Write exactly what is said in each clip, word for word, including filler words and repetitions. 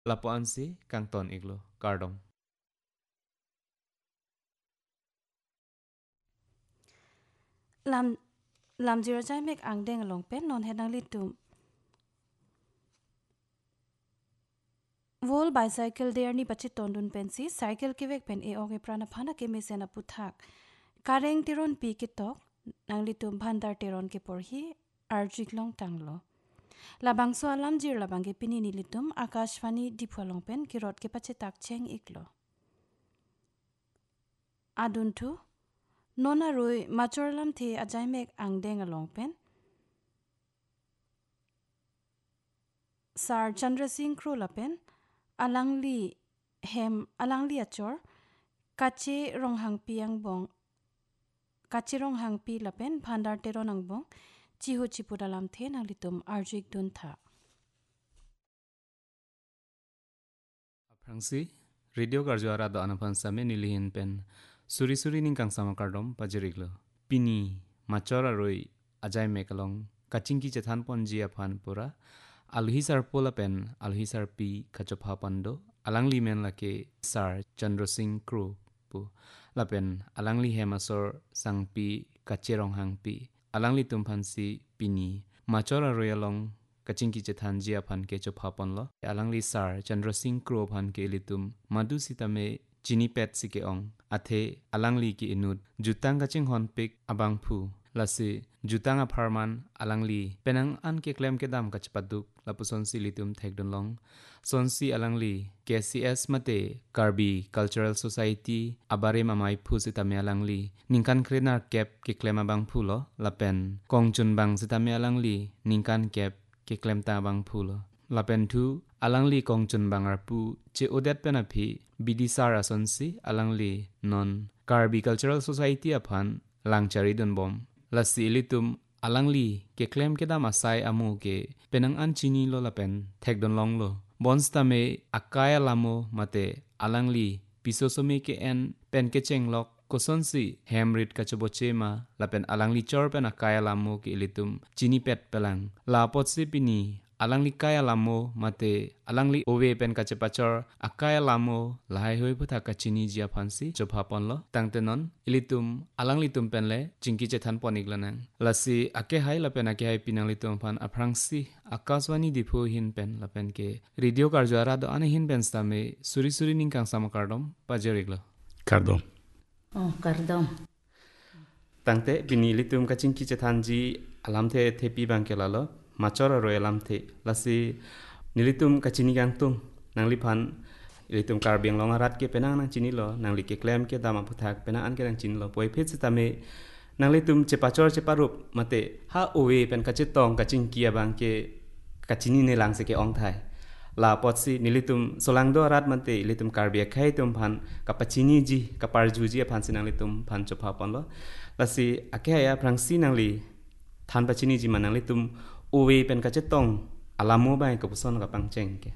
lapuan si kang ton iglo kardom lam lam jira jai mek ang deng long pen non hedang litum wol bicycle der ni pachi tondun pen si cycle ki vek pen e oge prana phana ke mesena puthak kareng tiron pi ki tok nang litum bhandar tiron ke porhi arjik long tanglo labang so alam jir labang ke pini ni litum akashvani dipholong pen ki rot ke pachi tak cheng iklo adun thu nona roi machorlam the ajai mek ang deng along pen sar chandra singh kro lapen alangli hem alangli achor kache ronghang piang bong kache ronghang pi lapen bhandar teron ang bong chihu chipudalam the nang litum arjik dun tha aprangsi radio karjuara do anapan same nilihin pen suri suri ning kang sama kardom pajiriglo pini machora roi ajai mekalong kachingki chethan ponji aphan pura alhi sar pola pen alhi sar pi khachopha pando alangli men lake sar chandra singh kro pu lapen alangli hemasor sangpi kacherong hangpi alangli tumphansi pini machora royalong kachingki chethan jia phan ke chopha ponlo alangli sar chandra singh kro phan ke litum madu sitame chini pet sike ong athe alangli ki inut jutang kaching hon pik abang phu lasi jutanga pharman alangli penang an ke claim ke dam kachpaduk lapuson si litum thekdon long sonsi alangli K C S mate Karbi Cultural Society abare mamai phu sitame alangli ningkan krenar kep ke claim abang phu lo lapen kongchun bang sitame alangli ningkan kep ke claim ta bang phu lo lapen thu alangli kongchun bangar pu che odet penapi bidisara sonsi alangli non Karbi Cultural Society aphan langchari don bom lasi litum alangli ke claim ke dam asai amu ke penang an chini lo lapen thekdon long lo bonstame akaya lamo mate alangli pisosome ke en pen ke chenglok kosonsi hemrit kachoboche ma lapen alangli chor pen akaya lamo ke litum chini pet pelang la potse pini alangli kaya lamo mate alangli owe pen kachepachor akaya lamo lahai hoi putha kachini jia phansi chopha ponlo tangtenon ilitum alangli tum penle jingki chethan poniklanang lasi ake hai lapen ake hai pinangli tum phan aprangsi akaswani dipho hin pen lapen ke radio karjara do ane hin pen stame suri suri ning kang sam kardom pajeriglo kardom oh kardom tangte pinili tum kachingki chethan ji alamthe thepi bangkelalo machora royalam the lasi nilitum kachini gang tum nangli phan ilitum karbiang long arat ke penang nang chini lo nangli ke claim ke dama puthak penang an ke nang chin lo poi phet sitame nangli tum chepachor cheparup mate ha owe pen kachetong kachingki abang ke kachini ne lang se ke ong thai la potsi nilitum solangdo arat mate ilitum karbia khai tum phan kapachini ji kaparju ji phan sinang litum phan chopha ponlo lasi ake ya prangsi nangli than pachini ji manang litum uwe pen kachetong alamo bai ko puson ka pangcheng ke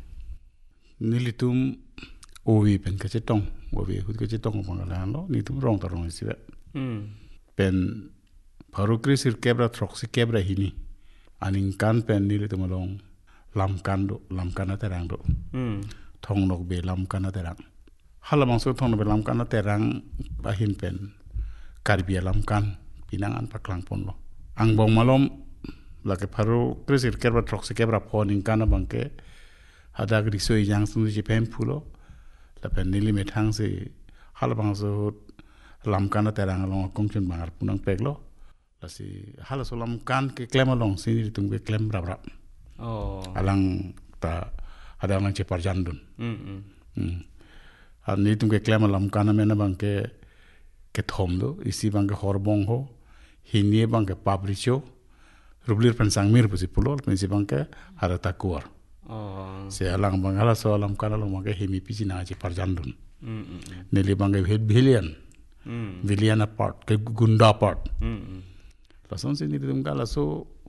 nilitum uwe pen kachetong uwe hut kachetong pangalan lo nitum rong tarong siba hmm pen parukri sir kebra troksi kebra hini aning kan pen nilitum long lam kando lam kana terang do hmm thong nok be lam kana terang halamang so thong be lam kana terang bahin pen karbia lam kan pinang an paklang pon lo ang bong malom lake paru krisir kebra troksi kebra poning kana bangke hada gri soi yang sunu ji pem phulo la pen nili methang se halabang so lam kana terang long kongchun bangar punang peglo la si hala so lam kan ke klem long sini tung ke klem rap rap oh alang ta ada lang cepar jandun hmm hmm hmm an ni tung ke klem lam kana mena bangke ke thom do isi bangke horbong ho hini bangke pabricho rublir pensang mir pusi pulol pensi bangke ada takuar oh se alang bangala so alam kana lo bangke himi pisi na cepar jandun hmm hmm neli bangke billion hmm billion apart ke gunda part hmm hmm la son sini tum kala so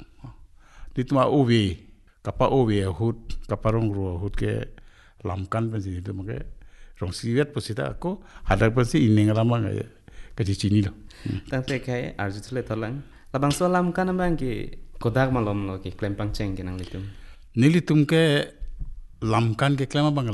dituma ovi kapa ovi hut kaparong ro hut ke lamkan pensi itu make rong siwet posita ko hadak pensi ining lama ke cini lo tangte kai arju thule tholang labang solam kana bang ke kodak malom lo ke claim pangcheng ke nang litum nili tum ke lamkan ke klema bang